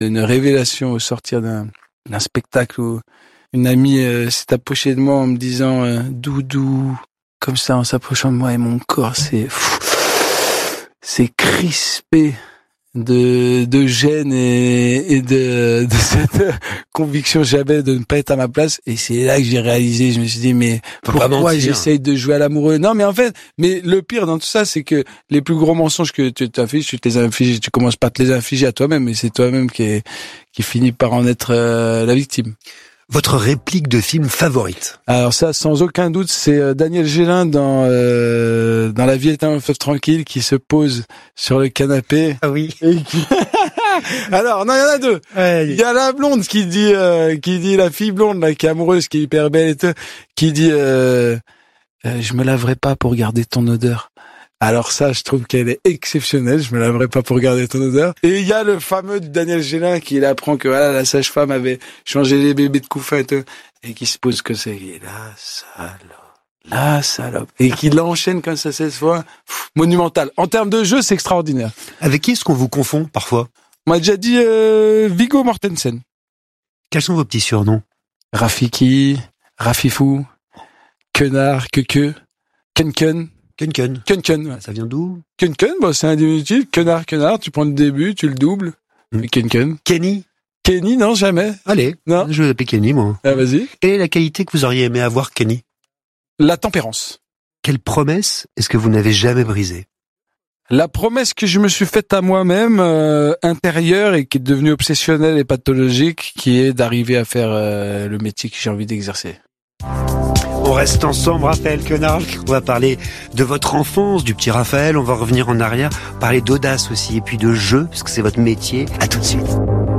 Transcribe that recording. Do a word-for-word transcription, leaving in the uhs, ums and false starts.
Une révélation au sortir d'un, d'un spectacle où une amie euh, s'est approchée de moi en me disant euh, « Doudou », comme ça en s'approchant de moi et mon corps c'est c'est crispé de de gêne et, et de, de cette conviction que j'avais de ne pas être à ma place. Et c'est là que j'ai réalisé, je me suis dit mais Faut pourquoi j'essaye de jouer à l'amoureux? Non mais en fait, mais le pire dans tout ça c'est que les plus gros mensonges que tu t'infliges, tu te les infliges, tu commences pas à te les infliger à toi-même, et c'est toi-même qui est, qui finit par en être euh, la victime. Votre réplique de film favorite? Alors ça, sans aucun doute, c'est euh, Daniel Gélin dans euh, dans La vie est un fleuve tranquille, qui se pose sur le canapé. Ah oui. Et qui... Alors non, il y en a deux. Ouais, il y a la blonde qui dit euh, qui dit la fille blonde là qui est amoureuse, qui est hyper belle et tout, qui dit euh, euh, je me laverai pas pour garder ton odeur. Alors ça, je trouve qu'elle est exceptionnelle. Je me laverai pas pour garder ton odeur. Et il y a le fameux Daniel Gélin qui il apprend que voilà, la sage-femme avait changé les bébés de couffin et tout, et qui se pose que c'est la salope, la salope, et qui l'enchaîne comme ça seize fois. Pff, monumental. En termes de jeu, c'est extraordinaire. Avec qui est-ce qu'on vous confond parfois? On m'a déjà dit euh, Viggo Mortensen. Quels sont vos petits surnoms? Rafiki, Rafifou, Quenard, Queque, Kenken. Kenken. Kenken, ouais. Ça vient d'où? Kenken, bah, c'est un diminutif. Quenard, Quenard, tu prends le début, tu le doubles. Mm. Kenken. Kenny? Kenny, non, jamais. Allez, non. Je vais l'appeler Kenny, moi. Ah, vas-y. Quelle est la qualité que vous auriez aimé avoir, Kenny? La tempérance. Quelle promesse est-ce que vous n'avez jamais brisée? La promesse que je me suis faite à moi-même, euh, intérieure, et qui est devenue obsessionnelle et pathologique, qui est d'arriver à faire euh, le métier que j'ai envie d'exercer. On reste ensemble, Raphaël Quenard. On va parler de votre enfance, du petit Raphaël. On va revenir en arrière, parler d'audace aussi, et puis de jeu, parce que c'est votre métier. À tout de suite.